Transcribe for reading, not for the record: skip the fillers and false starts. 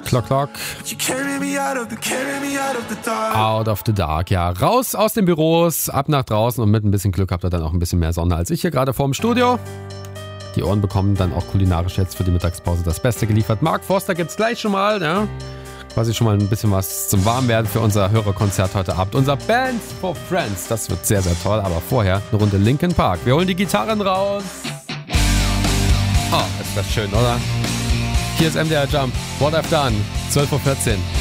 Clock. Out of the dark, ja. Raus aus den Büros, ab nach draußen und mit ein bisschen Glück habt ihr dann auch ein bisschen mehr Sonne als ich hier gerade vorm Studio. Die Ohren bekommen dann auch kulinarisch jetzt für die Mittagspause das Beste geliefert. Mark Forster gibt's gleich schon mal, ja. Quasi schon mal ein bisschen was zum Warmwerden für unser Hörerkonzert heute Abend. Unser Bands for Friends, das wird sehr, sehr toll. Aber vorher eine Runde Linkin Park. Wir holen die Gitarren raus. Oh, ist das schön, oder? Hier ist MDR Jump. What I've Done. 12:14 Uhr.